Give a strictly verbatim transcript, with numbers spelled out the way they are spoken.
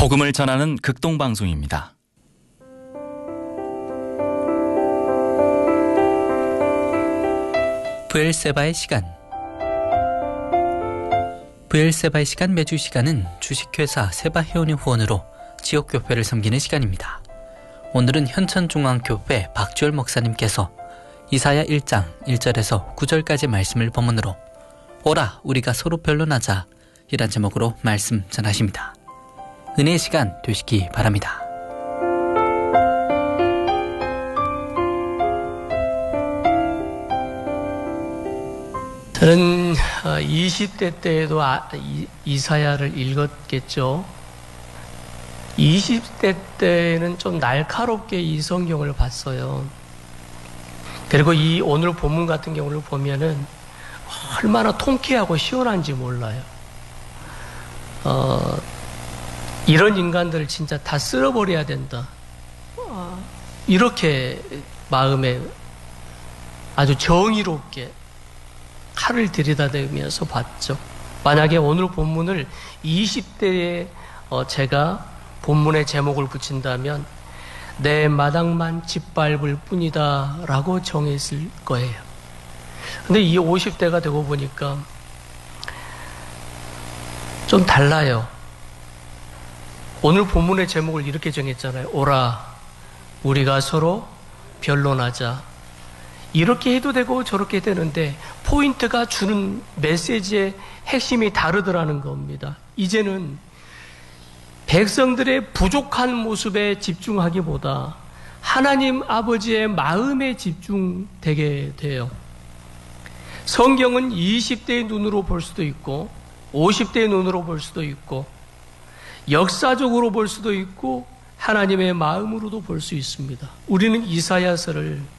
복음을 전하는 극동방송입니다. 부엘세바의 시간. 부엘세바의 시간 매주 시간은 주식회사 세바해운의 후원으로 지역교회를 섬기는 시간입니다. 오늘은 현천중앙교회 박주열 목사님께서 이사야 일 장 일 절에서 구 절까지 말씀을 본문으로 오라 우리가 서로 변론하자 이란 제목으로 말씀 전하십니다. 은혜의 시간 되시기 바랍니다. 저는 이십 대 때에도 이사야를 읽었겠죠. 이십 대 때는 좀 날카롭게 이 성경을 봤어요. 그리고 이 오늘 본문 같은 경우를 보면은 얼마나 통쾌하고 시원한지 몰라요. 어, 이런 인간들을 진짜 다 쓸어버려야 된다. 어, 이렇게 마음에 아주 정의롭게 칼을 들이다대면서 봤죠. 만약에 오늘 본문을 이십 대에 어, 제가 본문의 제목을 붙인다면 내 마당만 짓밟을 뿐이다 라고 정했을 거예요. 근데 이 오십 대가 되고 보니까 좀 달라요. 오늘 본문의 제목을 이렇게 정했잖아요. 오라 우리가 서로 변론하자. 이렇게 해도 되고 저렇게 되는데 포인트가 주는 메시지의 핵심이 다르더라는 겁니다. 이제는 백성들의 부족한 모습에 집중하기보다 하나님 아버지의 마음에 집중되게 돼요. 성경은 이십 대의 눈으로 볼 수도 있고 오십 대의 눈으로 볼 수도 있고 역사적으로 볼 수도 있고 하나님의 마음으로도 볼 수 있습니다. 우리는 이사야서를